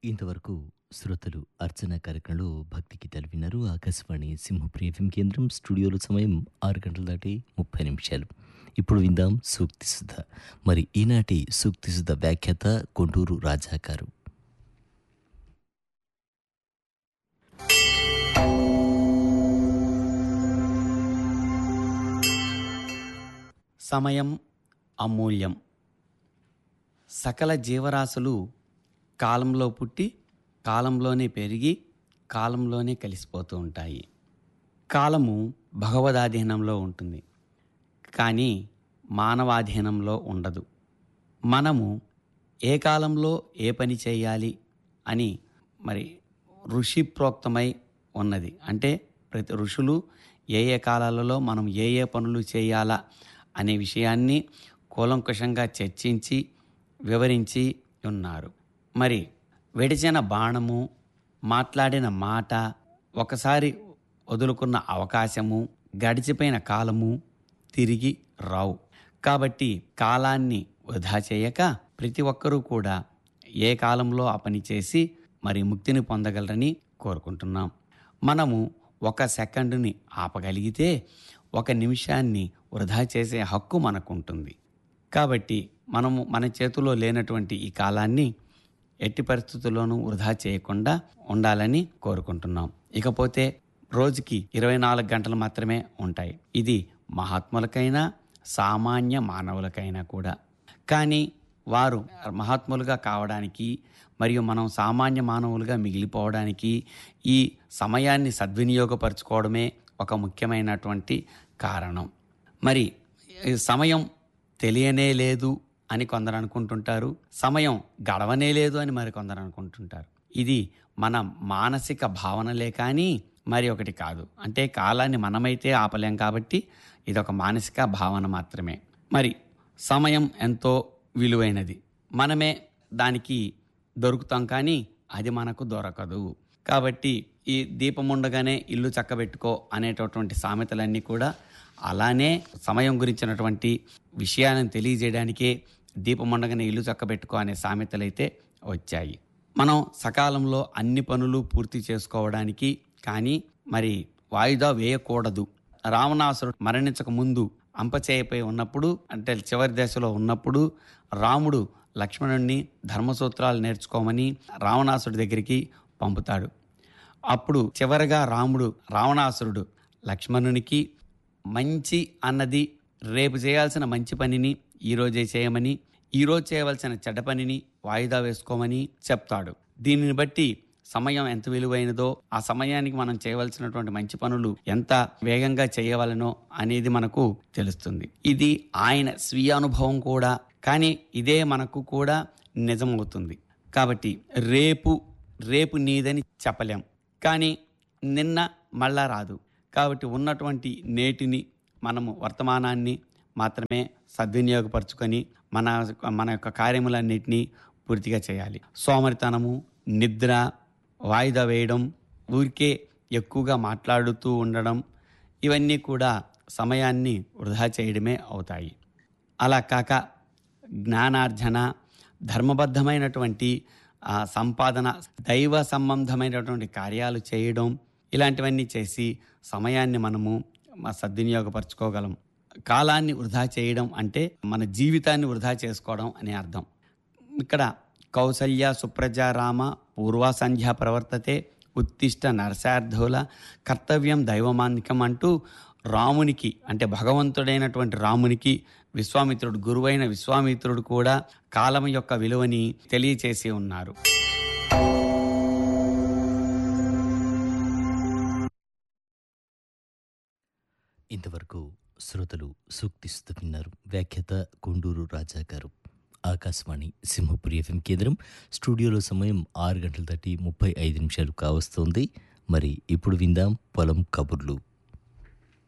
ఇంతవరకు శ్రోతలు అర్చన కార్యక్రమంలో భక్తి గీతాలు విన్నారు. ఆకాశవాణి సింహపురి ఎఫ్ఎం కేంద్రం. స్టూడియోలో సమయం 6 గంటల దాటి 30 నిమిషాలు. ఇప్పుడు విందాం సూక్తి సుధ. మరి ఈనాటి సూక్తి సుధ వ్యాఖ్యాత కొండూరు రాజా గారు. సమయం అమూల్యం. సకల జీవరాశులు కాలంలో పుట్టి కాలంలోనే పెరిగి కాలంలోనే కలిసిపోతూ ఉంటాయి. కాలము భగవదాధీనంలో ఉంటుంది, కానీ మానవాధీనంలో ఉండదు. మనము ఏ కాలంలో ఏ పని చేయాలి అని మరి ఋషి ప్రోక్తమై ఉన్నది. అంటే ప్రతి ఋషులు ఏ ఏ కాలాలలో మనం ఏ ఏ పనులు చేయాలా అనే విషయాన్ని కూలంకషంగా చర్చించి వివరించి ఉన్నారు. మరి వెడిచిన బాణము, మాట్లాడిన మాట, ఒకసారి వదులుకున్న అవకాశము, గడిచిపోయిన కాలము తిరిగి రావు. కాబట్టి కాలాన్ని వృధా చేయక ప్రతి ఒక్కరూ కూడా ఏ కాలంలో ఆ పని చేసి మరి ముక్తిని పొందగలరని కోరుకుంటున్నాం. మనము 1 సెకండుని ఆపగలిగితే 1 నిమిషాన్ని వృధా చేసే హక్కు మనకుంటుంది. కాబట్టి మనము మన చేతిలో లేనటువంటి ఈ కాలాన్ని ఎట్టి పరిస్థితుల్లోనూ వృధా చేయకుండా ఉండాలని కోరుకుంటున్నాం. ఇకపోతే రోజుకి 24 గంటలు మాత్రమే ఉంటాయి. ఇది మహాత్ములకైనా సామాన్య మానవులకైనా కూడా. కానీ వారు మహాత్ములుగా కావడానికి మరియు మనం సామాన్య మానవులుగా మిగిలిపోవడానికి ఈ సమయాన్ని సద్వినియోగపరచుకోవడమే ఒక ముఖ్యమైనటువంటి కారణం. మరి సమయం తెలియనే లేదు అని కొందరు అనుకుంటుంటారు, సమయం గడవనే లేదు అని మరి కొందరు అనుకుంటుంటారు. ఇది మన మానసిక భావనలే కానీ మరి ఒకటి కాదు. అంటే కాలాన్ని మనమైతే ఆపలేం కాబట్టి ఇదొక మానసిక భావన మాత్రమే. మరి సమయం ఎంతో విలువైనది, మనమే దానికి దొరుకుతాం కానీ అది మనకు దొరకదు. కాబట్టి ఈ దీపం ఉండగానే ఇల్లు చక్కబెట్టుకో అనేటటువంటి సామెతలన్నీ కూడా అలానే సమయం గురించినటువంటి విషయాలను తెలియజేయడానికే దీపం ఉండగానే ఇల్లు చక్కబెట్టుకో అనే సామెతలైతే వచ్చాయి. మనం సకాలంలో అన్ని పనులు పూర్తి చేసుకోవడానికి కానీ మరి వాయిదా వేయకూడదు. రావణాసురుడు మరణించక ముందు అంపచేయపై ఉన్నప్పుడు, అంటే చివరి దశలో ఉన్నప్పుడు రాముడు లక్ష్మణుడిని ధర్మసూత్రాలు నేర్చుకోమని రావణాసురుడి దగ్గరికి పంపుతాడు. అప్పుడు చివరగా రావణాసురుడు లక్ష్మణునికి మంచి అన్నది రేపు చేయాల్సిన మంచి పనిని ఈరోజే చేయమని, ఈరోజు చేయవలసిన చెడ్డ పనిని వాయిదా వేసుకోమని చెప్తాడు. దీనిని బట్టి సమయం ఎంత విలువైనదో, ఆ సమయానికి మనం చేయవలసినటువంటి మంచి పనులు ఎంత వేగంగా చేయవలనో అనేది మనకు తెలుస్తుంది. ఇది ఆయన స్వీయ అనుభవం కూడా, కానీ ఇదే మనకు కూడా నిజమవుతుంది. కాబట్టి రేపు నీదని చెప్పలేం, కానీ నిన్న మళ్ళా రాదు. కాబట్టి ఉన్నటువంటి నేటిని మనము వర్తమానాన్ని మాత్రమే సద్వినియోగపరచుకొని మన యొక్క కార్యములన్నిటినీ పూర్తిగా చేయాలి. సోమరితనము, నిద్ర, వాయిదా వేయడం, ఊరికే ఎక్కువగా మాట్లాడుతూ ఉండడం, ఇవన్నీ కూడా సమయాన్ని వృధా చేయడమే అవుతాయి. అలా కాక జ్ఞానార్జన, ధర్మబద్ధమైనటువంటి సంపాదన, దైవ సంబంధమైనటువంటి కార్యాలు చేయడం, ఇలాంటివన్నీ చేసి సమయాన్ని మనము సద్వినియోగపరచుకోగలం. కాలాన్ని వృధా చేయడం అంటే మన జీవితాన్ని వృధా చేసుకోవడం అనే అర్థం. ఇక్కడ కౌసల్య సుప్రజా రామ పూర్వ సంధ్యా ప్రవర్తతే ఉత్తిష్ట నరసార్థుల కర్తవ్యం దైవమాన్నికం అంటూ రామునికి, అంటే భగవంతుడైనటువంటి రామునికి విశ్వామిత్రుడు, గురువైన విశ్వామిత్రుడు కూడా కాలం యొక్క విలువని తెలియచేసి ఉన్నారు. ఇంతవరకు శ్రోతలు సూక్తి సుధ విన్నారు. వ్యాఖ్యాత కొండూరు రాజా గారు. ఆకాశవాణి సింహపురి ఎఫ్ఎం కేంద్రం. స్టూడియోలో సమయం 6 గంటల దాటి 35 నిమిషాలు కావస్తోంది. మరి ఇప్పుడు విందాం పొలం కబుర్లు.